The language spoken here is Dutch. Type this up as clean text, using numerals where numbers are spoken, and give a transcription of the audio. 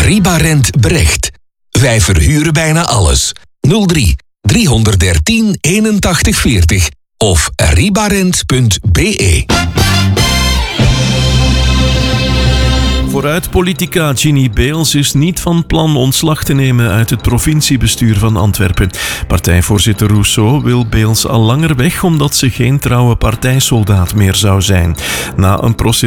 Ribarent Brecht. Wij verhuren bijna alles. 03 313 81 40 of ribarent.be. Vooruit-politica Ginny Beels is niet van plan ontslag te nemen uit het provinciebestuur van Antwerpen. Partijvoorzitter Rousseau wil Beels al langer weg omdat ze geen trouwe partijsoldaat meer zou zijn. Na een procedure